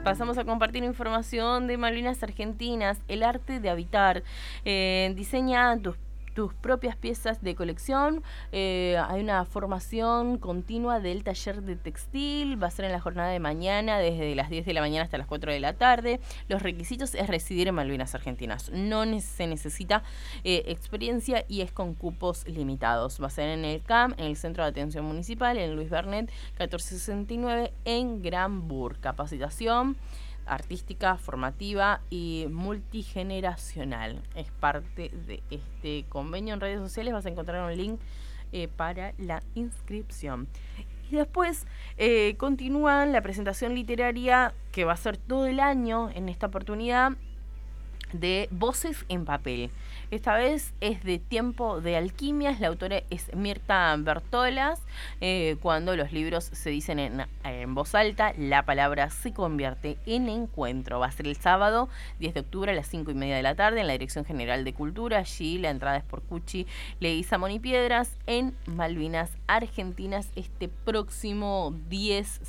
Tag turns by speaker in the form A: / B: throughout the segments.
A: pasamos a compartir información de Malvinas Argentinas, el arte de habitar. Diseña tus propias piezas de colección. Hay una formación continua del taller de textil. Va a ser en la jornada de mañana, desde las 10 de la mañana hasta las 4 de la tarde. Los requisitos es residir en Malvinas Argentinas. No se necesita experiencia y es con cupos limitados. Va a ser en el CAM, en el Centro de Atención Municipal, en Luis Bernet 1469, en Granburg. Capacitación artística, formativa y multigeneracional. Es parte de este convenio. En redes sociales vas a encontrar un link para la inscripción. Y después continúa la presentación literaria que va a ser todo el año en esta oportunidad de Voces en Papel. Esta vez es de Tiempo de Alquimias. La autora es Mirta Bertolas. Cuando los libros se dicen en voz alta, la palabra se convierte en encuentro. Va a ser el sábado 10 de octubre a las 5:30 de la tarde en la Dirección General de Cultura. Allí la entrada es por Cuchi Leguizamón y Piedras en Malvinas Argentinas este próximo 10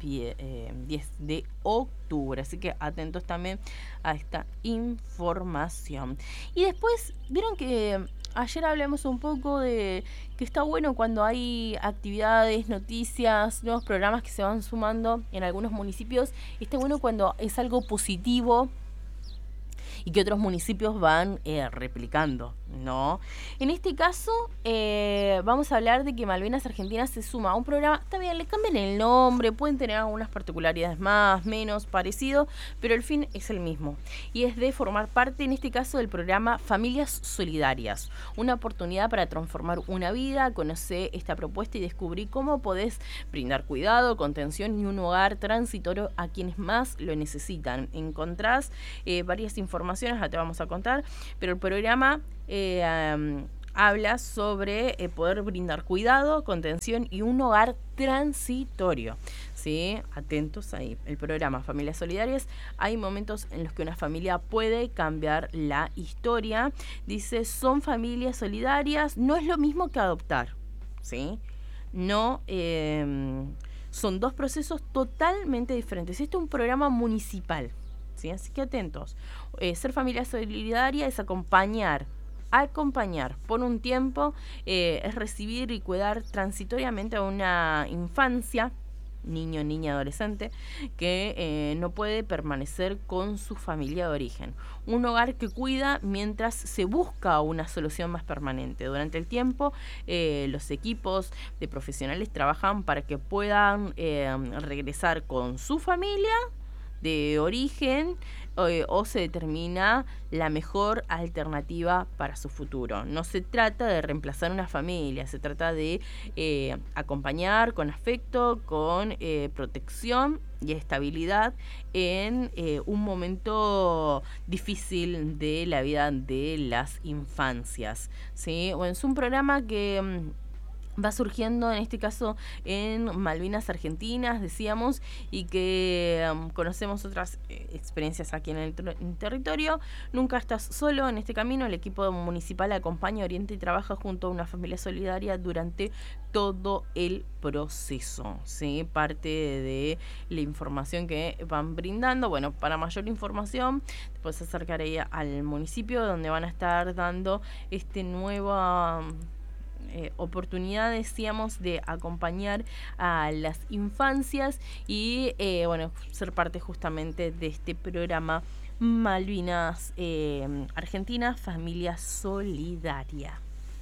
A: de octubre. Así que atentos también a esta información. Y después, vieron que ayer hablamos un poco de que está bueno cuando hay actividades, noticias, nuevos programas que se van sumando en algunos municipios. Está bueno cuando es algo positivo y que otros municipios van replicando, ¿no? En este caso, vamos a hablar de que Malvinas Argentinas se suma a un programa. También le cambian el nombre, pueden tener algunas particularidades más, menos, parecido, pero el fin es el mismo. Y es de formar parte, en este caso, del programa Familias Solidarias. Una oportunidad para transformar una vida. Conoce esta propuesta y descubrí cómo podés brindar cuidado, contención y un hogar transitorio a quienes más lo necesitan. Encontrás varias informaciones, ya te vamos a contar, pero el programa habla sobre poder brindar cuidado, contención y un hogar transitorio. ¿Sí? Atentos ahí. El programa Familias Solidarias. Hay momentos en los que una familia puede cambiar la historia. Dice, son familias solidarias. No es lo mismo que adoptar. ¿Sí? No, son dos procesos totalmente diferentes. Este es un programa municipal. ¿Sí? Así que atentos. Ser familia solidaria es acompañar por un tiempo, es recibir y cuidar transitoriamente a una infancia, niño, niña, adolescente, que no puede permanecer con su familia de origen. Un hogar que cuida mientras se busca una solución más permanente. Durante el tiempo, los equipos de profesionales trabajan para que puedan regresar con su familia de origen o se determina la mejor alternativa para su futuro. No se trata de reemplazar una familia, se trata de acompañar con afecto, con protección y estabilidad en un momento difícil de la vida de las infancias. ¿Sí? Bueno, es un programa que va surgiendo en este caso en Malvinas Argentinas, decíamos, y que conocemos otras experiencias aquí en el territorio. Nunca estás solo en este camino. El equipo municipal acompaña, orienta y trabaja junto a una familia solidaria durante todo el proceso, ¿sí? Parte de la información que van brindando. Bueno, para mayor información te puedes acercar ahí al municipio donde van a estar dando este nuevo oportunidad, decíamos, de acompañar a las infancias y ser parte justamente de este programa Malvinas Argentina, Familia Solidaria.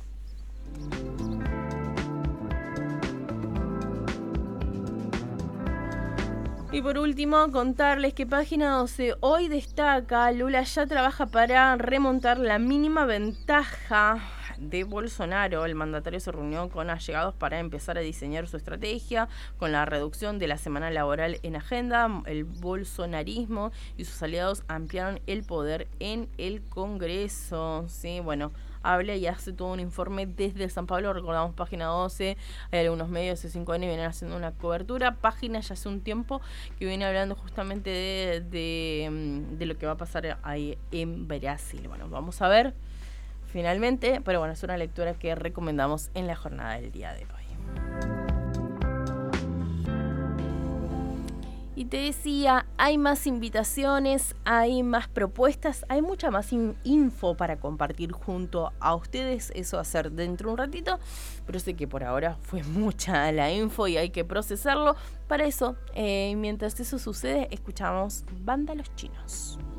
A: Y por último, contarles que Página 12 hoy destaca: Lula ya trabaja para remontar la mínima ventaja de Bolsonaro. El mandatario se reunió con allegados para empezar a diseñar su estrategia. Con la reducción de la semana laboral en agenda, el bolsonarismo y sus aliados ampliaron el poder en el Congreso. Sí, bueno, habla y hace todo un informe desde San Pablo. Recordamos Página 12, hay algunos medios de C5N vienen haciendo una cobertura. Página ya hace un tiempo que viene hablando justamente de lo que va a pasar ahí en Brasil. Bueno, vamos a ver finalmente, pero bueno, es una lectura que recomendamos en la jornada del día de hoy. Y te decía, hay más invitaciones, hay más propuestas, hay mucha más info para compartir junto a ustedes. Eso va a ser dentro de un ratito, pero sé que por ahora fue mucha la info y hay que procesarlo. Para eso, mientras eso sucede, escuchamos Banda Los Chinos.